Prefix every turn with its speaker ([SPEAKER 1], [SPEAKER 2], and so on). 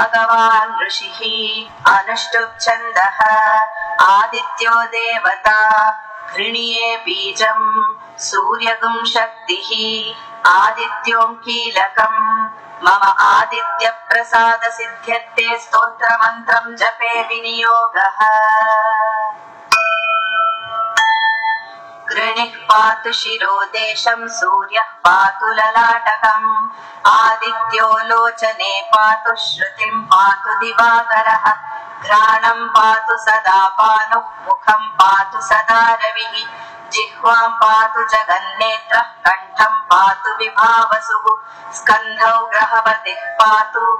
[SPEAKER 1] भगवान् ऋषिः अनुष्टुप् छन्दः आदित्यो देवता गृणीये बीजम् सूर्यगुं शक्तिः आदित्यों कीलकम् मम आदित्य प्रसाद सिद्ध्यर्थे स्तोत्रमन्त्रं जपे विनियोगः गृणिः पातु शिरो देशं सूर्यः पातु ललाटकम् आदित्यो लोचने पातु श्रुतिं पातु दिवाकरः घ्राणं पातु सदा पानुः मुखं पातु सदा रविः जिह्वां पातु जगन्नेत्रः कण्ठं पातु विभावसुः स्कन्धौ ग्रहपतिः पातु